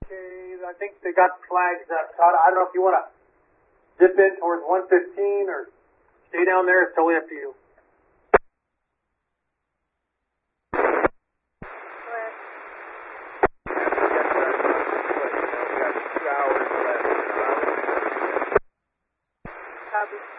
Okay, I think they got flags up. Todd, I don't know if you want to dip in towards 115 or stay down there. It's totally up to you. Copy.